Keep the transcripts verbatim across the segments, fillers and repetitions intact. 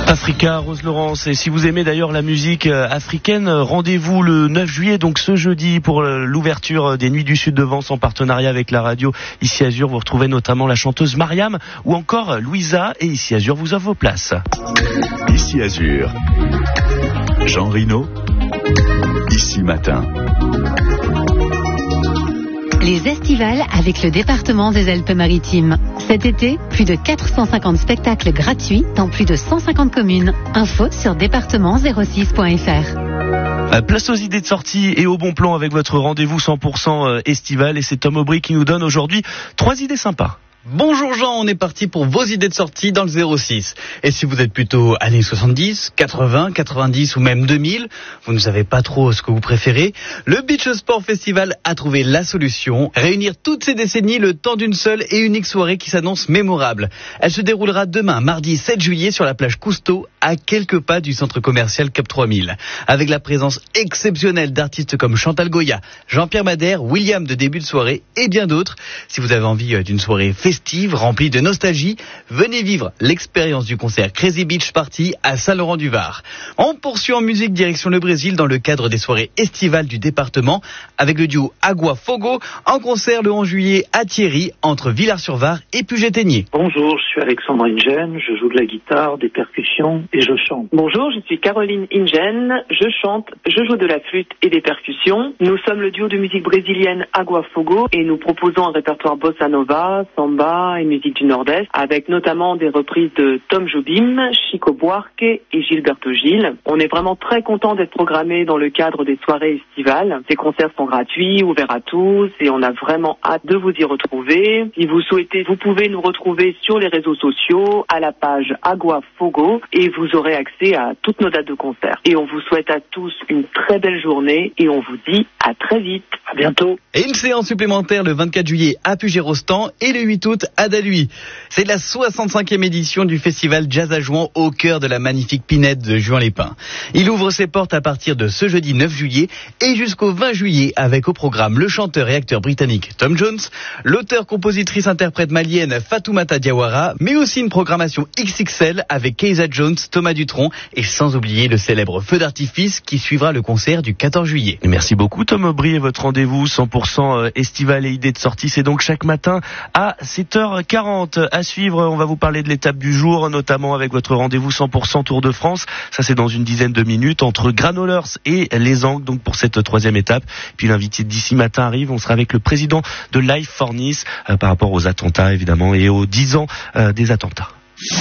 Africa, Rose Laurence. Et si vous aimez d'ailleurs la musique africaine, rendez-vous le neuf juillet, donc ce jeudi, pour l'ouverture des Nuits du Sud de Vence en partenariat avec la radio Ici Azur. Vous retrouvez notamment la chanteuse Mariam ou encore Louisa, et Ici Azur vous offre vos places. Ici Azur, Jean Rino, Ici Matin. Les estivales avec le département des Alpes-Maritimes. Cet été, plus de quatre cent cinquante spectacles gratuits dans plus de cent cinquante communes. Info sur département zéro six point f r. Place aux idées de sortie et au bon plan avec votre rendez-vous cent pour cent estival. Et c'est Tom Aubry qui nous donne aujourd'hui trois idées sympas. Bonjour Jean, on est parti pour vos idées de sortie dans le zéro six. Et si vous êtes plutôt années soixante-dix, quatre-vingts, quatre-vingt-dix ou même deux mille, vous ne savez pas trop ce que vous préférez, le Beach Sport Festival a trouvé la solution. Réunir toutes ces décennies le temps d'une seule et unique soirée qui s'annonce mémorable. Elle se déroulera demain, mardi sept juillet, sur la plage Cousteau, à quelques pas du centre commercial Cap trois mille. Avec la présence exceptionnelle d'artistes comme Chantal Goya, Jean-Pierre Madère, William de début de soirée et bien d'autres. Si vous avez envie d'une soirée festive, remplie de nostalgie, venez vivre l'expérience du concert Crazy Beach Party à Saint-Laurent-du-Var. On poursuit en musique direction le Brésil dans le cadre des soirées estivales du département avec le duo Agua Fogo en concert le onze juillet à Thierry entre Villars-sur-Var et Puget-Aigné. Bonjour, je suis Alexandre Ingen, je joue de la guitare, des percussions et je chante. Bonjour, je suis Caroline Ingen, je chante, je joue de la flûte et des percussions. Nous sommes le duo de musique brésilienne Agua Fogo et nous proposons un répertoire bossa nova, samba et musique du Nord-Est, avec notamment des reprises de Tom Jobim, Chico Buarque et Gilberto Gil. On est vraiment très content d'être programmé dans le cadre des soirées estivales. Ces concerts sont gratuits, ouverts à tous, et on a vraiment hâte de vous y retrouver. Si vous souhaitez, vous pouvez nous retrouver sur les réseaux sociaux, à la page Agua Fogo, et vous aurez accès à toutes nos dates de concert. Et on vous souhaite à tous une très belle journée, et on vous dit à très vite. À bientôt. Et une séance supplémentaire le vingt-quatre juillet à Puget-Rostan et le huit août à Daluy. C'est la soixante-cinquième édition du festival Jazz à Jouan au cœur de la magnifique Pinède de Juan-les-Pins. Il ouvre ses portes à partir de ce jeudi neuf juillet et jusqu'au vingt juillet avec au programme le chanteur et acteur britannique Tom Jones, l'auteur, compositrice, interprète malienne Fatoumata Diawara, mais aussi une programmation X X L avec Keiza Jones, Thomas Dutronc et sans oublier le célèbre feu d'artifice qui suivra le concert du quatorze juillet. Merci beaucoup Tom Aubry, et votre rendez-vous cent pour cent estival et idées de sortie, c'est donc chaque matin à sept heures quarante. À suivre, on va vous parler de l'étape du jour, notamment avec votre rendez-vous cent pour cent Tour de France. Ça, c'est dans une dizaine de minutes entre Granollers et Les Angles, donc pour cette troisième étape. Puis l'invité d'ici matin arrive. On sera avec le président de Life for Nice euh, par rapport aux attentats, évidemment, et aux dix ans euh, des attentats.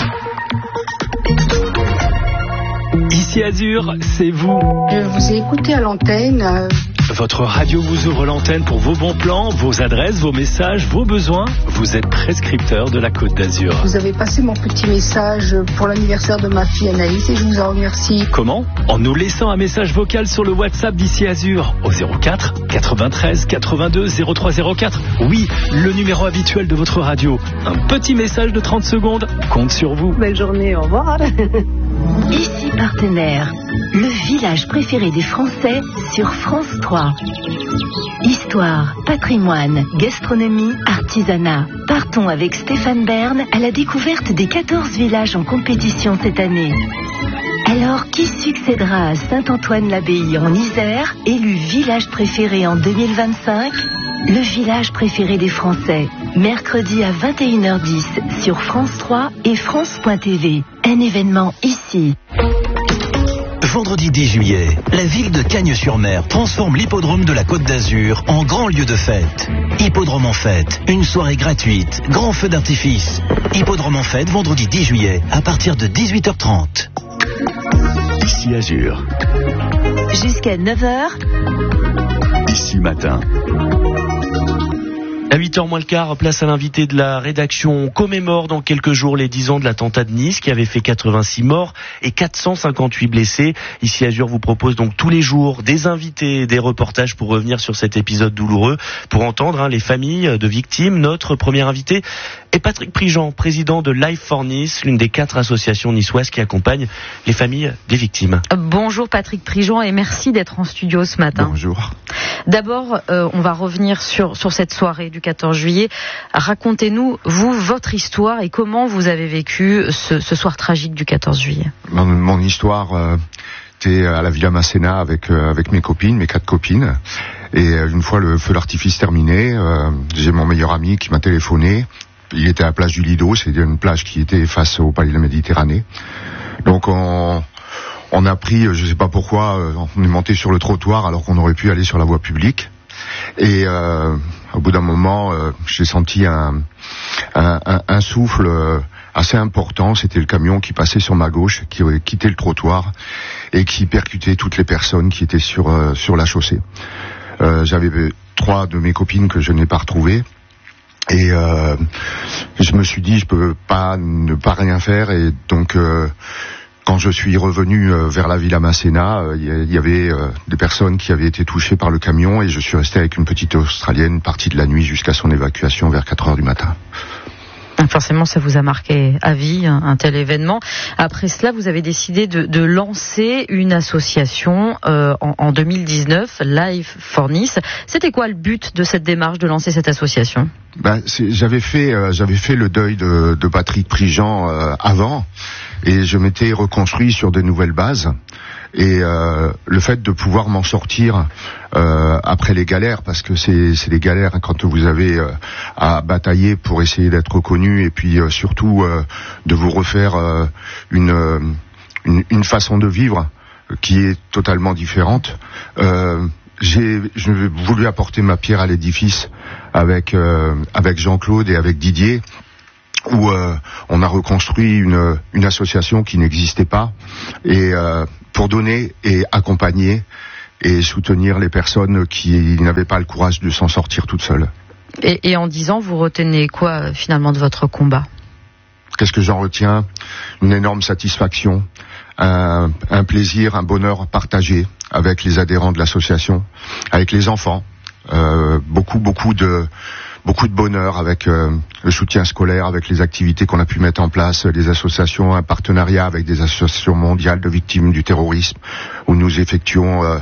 Ici Azur, c'est vous. Je vous ai écouté à l'antenne. Euh... Votre radio vous ouvre l'antenne pour vos bons plans, vos adresses, vos messages, vos besoins. Vous êtes prescripteur de la Côte d'Azur. Vous avez passé mon petit message pour l'anniversaire de ma fille Anaïs et je vous en remercie. Comment ? En nous laissant un message vocal sur le WhatsApp d'Ici Azur au zéro quatre quatre-vingt-treize quatre-vingt-deux zéro trois zéro quatre. Oui, le numéro habituel de votre radio. Un petit message de trente secondes compte sur vous. Belle journée, au revoir. Ici Partenaire, le village préféré des Français sur France trois. Histoire, patrimoine, gastronomie, artisanat. Partons avec Stéphane Bern à la découverte des quatorze villages en compétition cette année. Alors, qui succédera à Saint-Antoine-l'Abbaye en Isère, élu village préféré en deux mille vingt-cinq ? Le village préféré des Français, mercredi à vingt et une heures dix sur France trois et France point T V. Un événement ici. Vendredi dix juillet, la ville de Cagnes-sur-Mer transforme l'hippodrome de la Côte d'Azur en grand lieu de fête. Hippodrome en fête, une soirée gratuite, grand feu d'artifice. Hippodrome en fête, vendredi dix juillet, à partir de dix-huit heures trente. Ici Azur. Jusqu'à neuf heures. Ici Matin. À huit heures moins le quart, place à l'invité de la rédaction. On commémore dans quelques jours les dix ans de l'attentat de Nice qui avait fait quatre-vingt-six morts et quatre cent cinquante-huit blessés. Ici Azur vous propose donc tous les jours des invités, des reportages pour revenir sur cet épisode douloureux, pour entendre hein, les familles de victimes. Notre premier invité Et Patrick Prigent, président de Life for Nice, l'une des quatre associations niçoises qui accompagnent les familles des victimes. Bonjour Patrick Prigent et merci d'être en studio ce matin. Bonjour. D'abord, euh, on va revenir sur, sur cette soirée du quatorze juillet. Racontez-nous, vous, votre histoire et comment vous avez vécu ce, ce soir tragique du quatorze juillet. Mon, mon histoire euh, était à la Villa Masséna avec, euh, avec mes copines, mes quatre copines. Et euh, une fois le feu d'artifice terminé, euh, j'ai mon meilleur ami qui m'a téléphoné. Il était à la plage du Lido, c'était une plage qui était face au palais de la Méditerranée. Donc on, on a pris, je ne sais pas pourquoi, on est monté sur le trottoir alors qu'on aurait pu aller sur la voie publique. Et euh, au bout d'un moment, euh, j'ai senti un, un, un, un souffle assez important. C'était le camion qui passait sur ma gauche, qui avait quitté le trottoir et qui percutait toutes les personnes qui étaient sur, euh, sur la chaussée. Euh, j'avais trois de mes copines que je n'ai pas retrouvées. Et euh, je me suis dit, je peux pas ne pas rien faire. Et donc, euh, quand je suis revenu euh, vers la Villa Masséna, il euh, y, y avait euh, des personnes qui avaient été touchées par le camion. Et je suis resté avec une petite Australienne une partie de la nuit jusqu'à son évacuation vers quatre heures du matin. Forcément, ça vous a marqué à vie, un, un tel événement. Après cela, vous avez décidé de, de lancer une association euh, en, en deux mille dix-neuf, Life for Nice. C'était quoi le but de cette démarche, de lancer cette association ? Ben, c'est, j'avais fait, euh, j'avais fait le deuil de, de Patrick Prigent euh, avant, et je m'étais reconstruit sur de nouvelles bases. Et euh, le fait de pouvoir m'en sortir euh, après les galères, parce que c'est, c'est des galères hein, quand vous avez euh, à batailler pour essayer d'être reconnu, et puis euh, surtout euh, de vous refaire euh, une, une une façon de vivre qui est totalement différente. Euh, j'ai, j'ai voulu apporter ma pierre à l'édifice avec euh, avec Jean-Claude et avec Didier, où euh, on a reconstruit une, une association qui n'existait pas, et euh, pour donner et accompagner et soutenir les personnes qui n'avaient pas le courage de s'en sortir toutes seules. Et, et en dix ans, vous retenez quoi finalement de votre combat ? Qu'est-ce que j'en retiens ? Une énorme satisfaction, un, un plaisir, un bonheur partagé avec les adhérents de l'association, avec les enfants, euh, beaucoup, beaucoup de... Beaucoup de bonheur avec euh, le soutien scolaire, avec les activités qu'on a pu mettre en place, les associations, un partenariat avec des associations mondiales de victimes du terrorisme, où nous effectuons euh,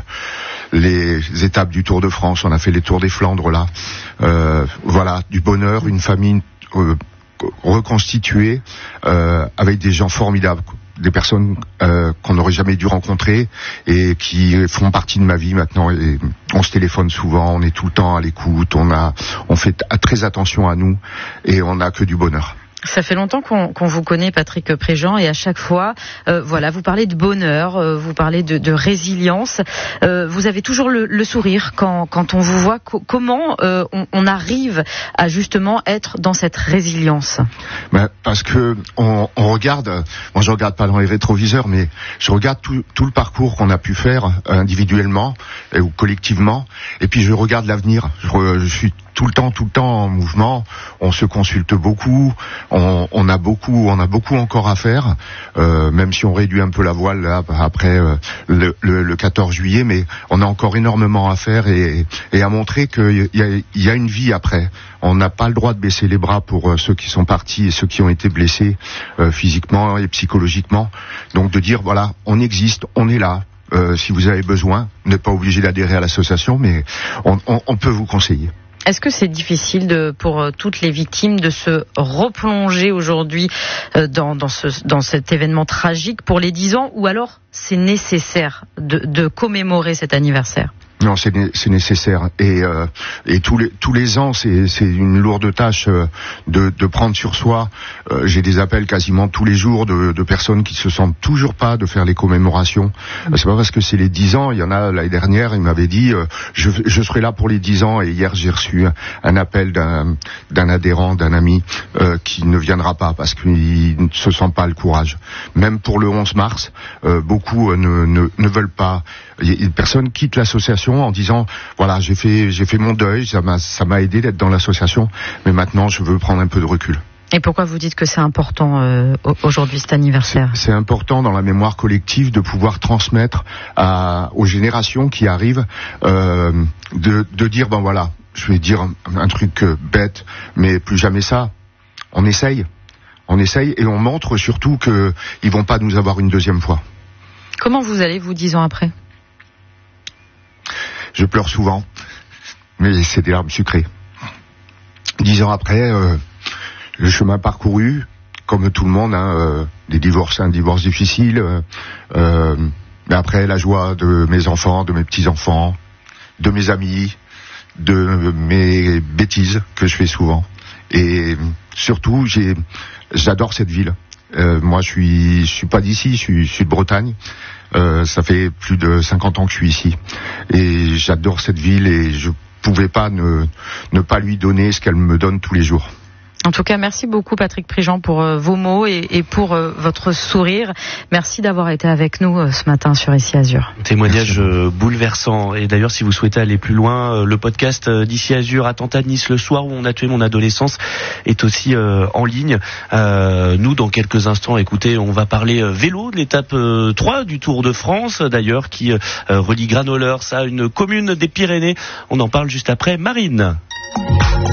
les étapes du Tour de France. On a fait les Tours des Flandres là. Euh, voilà, du bonheur, une famille euh, reconstituée euh, avec des gens formidables, des personnes euh, qu'on n'aurait jamais dû rencontrer et qui font partie de ma vie maintenant. Et on se téléphone souvent, on est tout le temps à l'écoute, on a, on fait t- très attention à nous et on n'a que du bonheur. Ça fait longtemps qu'on, qu'on vous connaît, Patrick Prigent, et à chaque fois, euh, voilà, vous parlez de bonheur, euh, vous parlez de, de résilience. Euh, vous avez toujours le, le sourire quand, quand on vous voit. Co- comment euh, on, on arrive à justement être dans cette résilience ? Ben, parce que on, on regarde, moi je regarde pas dans les rétroviseurs, mais je regarde tout, tout le parcours qu'on a pu faire individuellement et, ou collectivement, et puis je regarde l'avenir. Je, je suis tout le temps, tout le temps en mouvement. On se consulte beaucoup. On, on a beaucoup, on a beaucoup encore à faire. Euh, même si on réduit un peu la voile là, après euh, le, le, le quatorze juillet, mais on a encore énormément à faire et, et à montrer qu'il y a, il y a une vie après. On n'a pas le droit de baisser les bras pour euh, ceux qui sont partis et ceux qui ont été blessés euh, physiquement et psychologiquement. Donc de dire voilà, on existe, on est là. Euh, si vous avez besoin, vous n'êtes pas obligé d'adhérer à l'association, mais on, on, on peut vous conseiller. Est-ce que c'est difficile de, pour toutes les victimes de se replonger aujourd'hui dans, dans, ce, dans cet événement tragique pour les dix ans, ou alors c'est nécessaire de, de commémorer cet anniversaire ? Non, c'est, c'est nécessaire et, euh, et tous les tous les ans, c'est, c'est une lourde tâche euh, de, de prendre sur soi. Euh, j'ai des appels quasiment tous les jours de, de personnes qui se sentent toujours pas de faire les commémorations. C'est pas parce que c'est les dix ans. Il y en a l'année dernière, il m'avait dit euh, je, je serai là pour les dix ans. Et hier, j'ai reçu un appel d'un, d'un adhérent, d'un ami euh, qui ne viendra pas parce qu'il ne se sent pas le courage. Même pour le onze mars, euh, beaucoup euh, ne, ne ne veulent pas. Une personne quitte l'association en disant voilà, j'ai fait j'ai fait mon deuil, ça m'a ça m'a aidé d'être dans l'association, mais maintenant je veux prendre un peu de recul. Et pourquoi vous dites que c'est important euh, aujourd'hui cet anniversaire ? c'est, c'est important dans la mémoire collective de pouvoir transmettre à, aux générations qui arrivent euh, de, de dire ben voilà, je vais dire un, un truc bête, mais plus jamais ça. on essaye, on essaye et on montre surtout que ils vont pas nous avoir une deuxième fois. Comment vous allez, vous, dix ans après? Je pleure souvent, mais c'est des larmes sucrées. Dix ans après, euh, le chemin parcouru, comme tout le monde, hein, euh, des divorces, un divorce difficile, euh, euh, mais après la joie de mes enfants, de mes petits-enfants, de mes amis, de mes bêtises que je fais souvent. Et surtout, j'ai, j'adore cette ville. Euh, moi, je suis, je suis pas d'ici, je suis, je suis de Bretagne. Euh, ça fait plus de cinquante ans que je suis ici. Et j'adore cette ville et je pouvais pas ne, ne pas lui donner ce qu'elle me donne tous les jours. En tout cas, merci beaucoup Patrick Prigent pour euh, vos mots et, et pour euh, votre sourire. Merci d'avoir été avec nous euh, ce matin sur Ici Azur. Témoignage euh, bouleversant. Et d'ailleurs, si vous souhaitez aller plus loin, euh, le podcast euh, d'Ici Azur, Attentat de Nice le soir où on a tué mon adolescence, est aussi euh, en ligne. Euh, nous, dans quelques instants, écoutez, on va parler euh, vélo de l'étape euh, trois du Tour de France, d'ailleurs, qui euh, relie Granollers à une commune des Pyrénées. On en parle juste après. Marine.